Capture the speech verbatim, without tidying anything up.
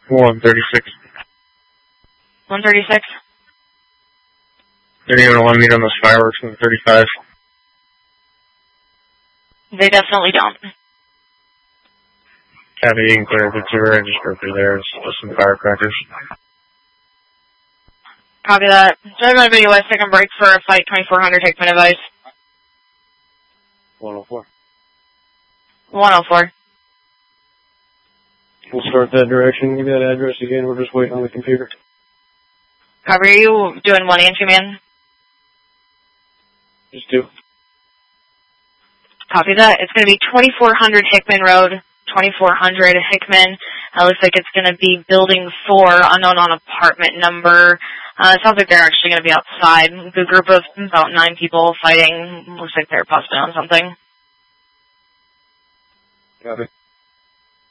one thirty-six. one thirty-six? They're going to want to meet on those fireworks in the thirty-five. They definitely don't. Copy, you can clear the tour and just go through there. It's just some firecrackers. Copy that. Drive my video West, second break for a flight twenty-four hundred, Hickman advice. one oh four. one oh four. We'll start that direction. Give me that address again. We're just waiting on the computer. Copy, are you doing one and two, man? Just do. Copy that. It's going to be twenty-four hundred Hickman Road, twenty-four hundred Hickman. Uh, looks like it's going to be building four, unknown on apartment number. Uh, it sounds like they're actually going to be outside. A group of about nine people fighting. Looks like they're possibly on something. Copy.